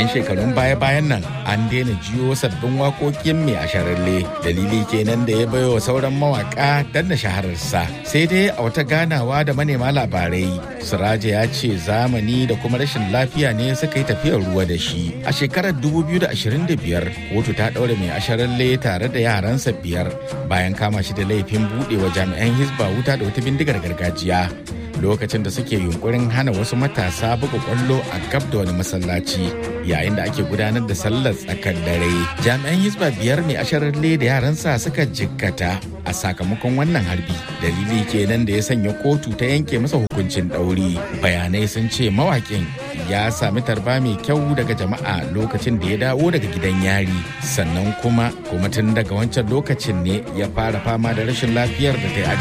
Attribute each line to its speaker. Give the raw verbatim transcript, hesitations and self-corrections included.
Speaker 1: 'yan shekarun baya-bayan nan an daina jiyo sabbin waƙoƙin mai asharalle, dalili kenan da ya baiwa sauran mawaƙa danna shahararsa. Sai dai a wata ganawa da manema labarai, Surajo ya ce zamani da kuma rashin lafiya ne suka yi tafiyar ruwa da shi. A shekarar dubu biyu da ashirin da biyar, kotu ta ɗaure mai asharalle tare da yaransa biyar bayan kama shi da laifin buɗewa jami'an Hisba wuta da wata bindigar gargajiya lokacin da suke yunkurin hana wasu matasa buga kwallo a gab da wani masallaci yayin da ake gudanar da sallar tsakar dare. Jami'an Hisba biyar mai asharalle da yaransa suka jikkata a sakamakon wannan harbi, dalili kenan da ya sanya kotu ta yanke masa hukuncin ɗauri. Bayanai sun ce mawaƙin ya sami tarba mai kyau daga jama'a lokacin da ya dawo daga gidan yari, sannan kuma kuma tun daga wancan lokacin ne ya fara fama da rashin lafiyar da ta yi